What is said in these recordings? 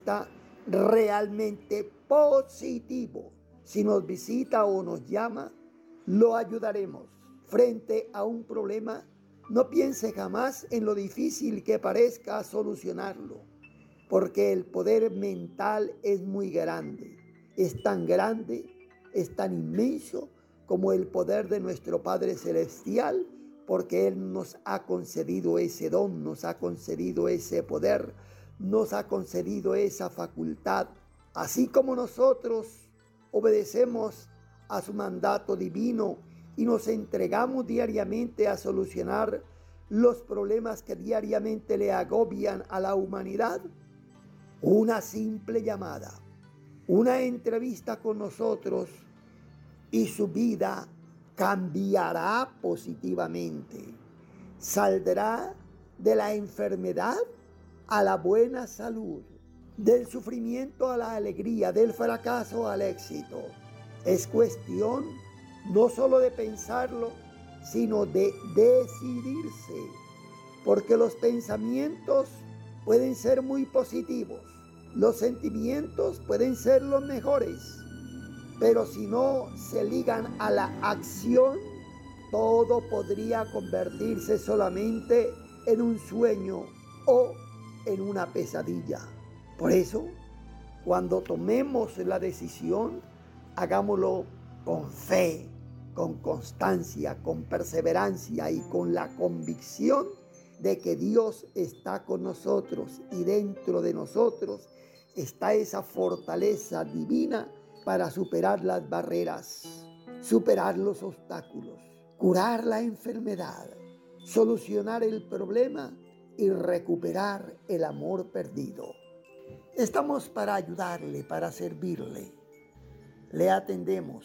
está realmente positivo. Si nos visita o nos llama, lo ayudaremos. Frente a un problema, no piense jamás en lo difícil que parezca solucionarlo, porque el poder mental es muy grande. Es tan grande, es tan inmenso como el poder de nuestro Padre Celestial, porque Él nos ha concedido ese don, nos ha concedido ese poder, nos ha concedido esa facultad. Así como nosotros obedecemos a su mandato divino y nos entregamos diariamente a solucionar los problemas que diariamente le agobian a la humanidad, una simple llamada, una entrevista con nosotros y su vida cambiará positivamente. Saldrá de la enfermedad a la buena salud, del sufrimiento a la alegría, del fracaso al éxito. Es cuestión no solo de pensarlo, sino de decidirse, porque los pensamientos pueden ser muy positivos, los sentimientos pueden ser los mejores, pero si no se ligan a la acción, todo podría convertirse solamente en un sueño o en una pesadilla. Por eso, cuando tomemos la decisión, hagámoslo con fe, con constancia, con perseverancia y con la convicción de que Dios está con nosotros y dentro de nosotros está esa fortaleza divina para superar las barreras, superar los obstáculos, curar la enfermedad, solucionar el problema y recuperar el amor perdido. Estamos para ayudarle, para servirle. Le atendemos,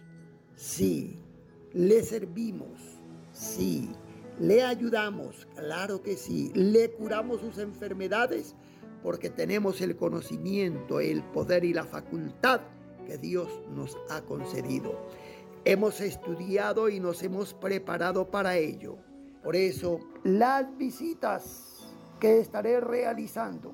sí. Le servimos, sí. Le ayudamos, claro que sí. Le curamos sus enfermedades porque tenemos el conocimiento, el poder y la facultad que Dios nos ha concedido. Hemos estudiado y nos hemos preparado para ello. Por eso, las visitas que estaré realizando,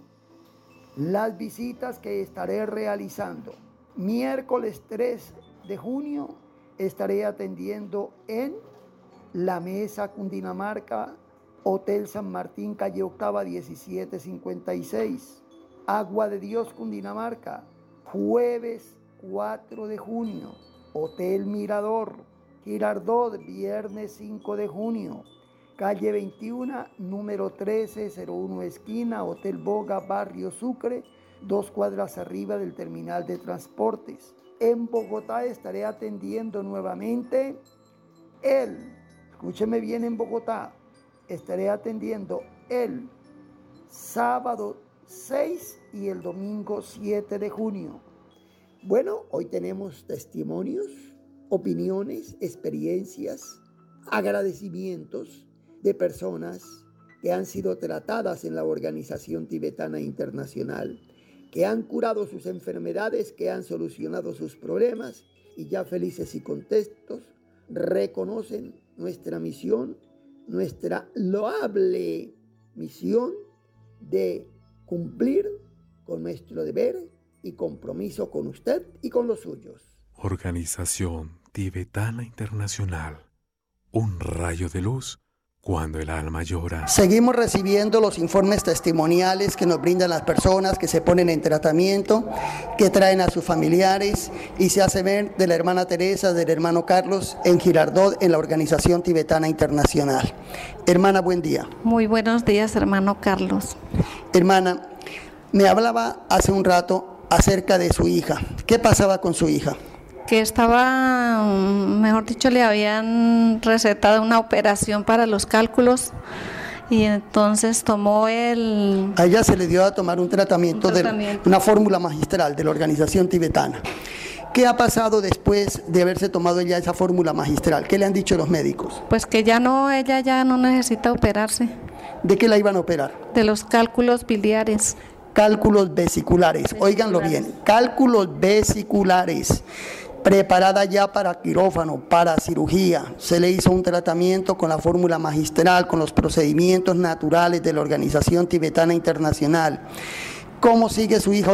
miércoles 3 de junio estaré atendiendo en La Mesa, Cundinamarca, Hotel San Martín, calle Octava, 1756. Agua de Dios, Cundinamarca, jueves 4 de junio. Hotel Mirador, Girardot, viernes 5 de junio. Calle 21, número 1301, esquina, Hotel Boga, Barrio Sucre, 2 cuadras arriba del terminal de transportes. En Bogotá estaré atendiendo nuevamente escúcheme bien, en Bogotá estaré atendiendo el sábado 6 y el domingo 7 de junio. Bueno, hoy tenemos testimonios, opiniones, experiencias, agradecimientos de personas que han sido tratadas en la Organización Tibetana Internacional, que han curado sus enfermedades, que han solucionado sus problemas y ya felices y contentos reconocen nuestra misión, nuestra loable misión de cumplir con nuestro deber y compromiso con usted y con los suyos. Organización Tibetana Internacional. Un rayo de luz cuando el alma llora. Seguimos recibiendo los informes testimoniales que nos brindan las personas que se ponen en tratamiento, que traen a sus familiares y se hace ver de la hermana Teresa, del hermano Carlos en Girardot, en la Organización Tibetana Internacional. Hermana, buen día. Muy buenos días, hermano Carlos. Hermana, me hablaba hace un rato acerca de su hija. ¿Qué pasaba con su hija? Que estaba, mejor dicho, le habían recetado una operación para los cálculos y entonces tomó A ella se le dio a tomar un tratamiento. De una fórmula magistral de la Organización Tibetana. ¿Qué ha pasado después de haberse tomado ya esa fórmula magistral? ¿Qué le han dicho los médicos? Pues que ella ya no necesita operarse. ¿De qué la iban a operar? De los cálculos biliares. Cálculos vesiculares. Óiganlo bien, cálculos vesiculares. Preparada ya para quirófano, para cirugía. Se le hizo un tratamiento con la fórmula magistral, con los procedimientos naturales de la Organización Tibetana Internacional. ¿Cómo sigue su hija?